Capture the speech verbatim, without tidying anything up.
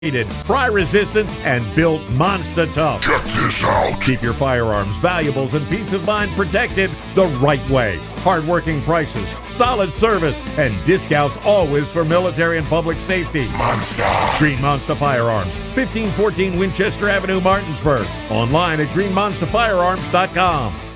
fry-resistant, and built monster tough. Check this out. Keep your firearms, valuables, and peace of mind protected the right way. Hard-working prices, solid service, and discounts always for military and public safety. Monster. Green Monster Firearms, fifteen fourteen Winchester Avenue, Martinsburg. Online at green monster firearms dot com.